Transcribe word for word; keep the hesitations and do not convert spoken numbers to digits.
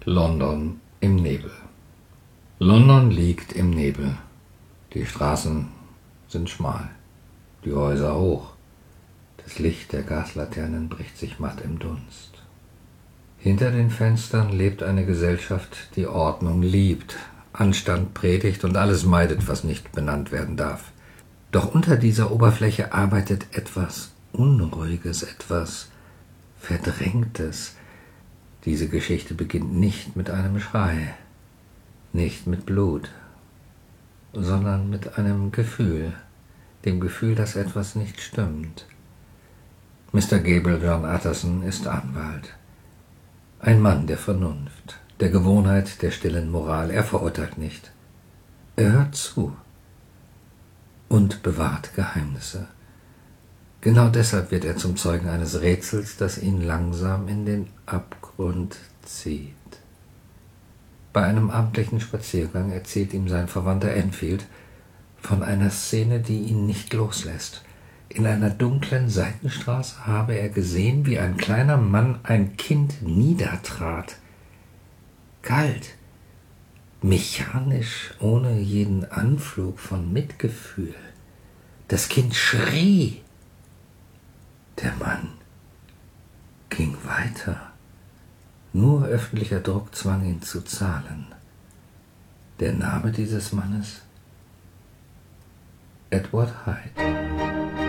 London im Nebel. London liegt im Nebel. Die Straßen sind schmal, die Häuser hoch. Das Licht der Gaslaternen bricht sich matt im Dunst. Hinter den Fenstern lebt eine Gesellschaft, die Ordnung liebt, Anstand predigt und alles meidet, was nicht benannt werden darf. Doch unter dieser Oberfläche arbeitet etwas Unruhiges, etwas Verdrängtes. Diese Geschichte beginnt nicht mit einem Schrei, nicht mit Blut, sondern mit einem Gefühl, dem Gefühl, dass etwas nicht stimmt. Mister Gabriel John Utterson ist Anwalt. Ein Mann der Vernunft, der Gewohnheit, der stillen Moral. Er verurteilt nicht. Er hört zu und bewahrt Geheimnisse. Genau deshalb wird er zum Zeugen eines Rätsels, das ihn langsam in den Abgrund zieht. Bei einem abendlichen Spaziergang erzählt ihm sein Verwandter Enfield von einer Szene, die ihn nicht loslässt. In einer dunklen Seitenstraße habe er gesehen, wie ein kleiner Mann ein Kind niedertrat. Kalt, mechanisch, ohne jeden Anflug von Mitgefühl. Das Kind schrie. Der Mann ging weiter. Nur öffentlicher Druck zwang ihn zu zahlen. Der Name dieses Mannes? Edward Hyde.